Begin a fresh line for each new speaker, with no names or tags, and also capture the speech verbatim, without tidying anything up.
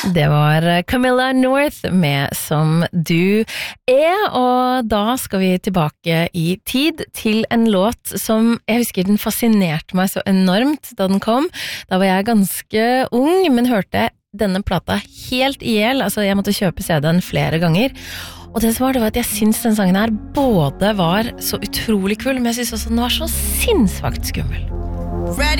Det var Camilla North med Som du er, og da skal vi tilbake i tid til en låt som jeg husker den fascinerte meg så enormt da den kom. Da var jeg ganske ung, men hørte denne plata helt ihjel, altså jeg måtte kjøpe C D-en flere ganger. Og det som var, det var at jeg synes den sangen her både var så utrolig kul, men jeg synes også den var så sinnssvakt skummel.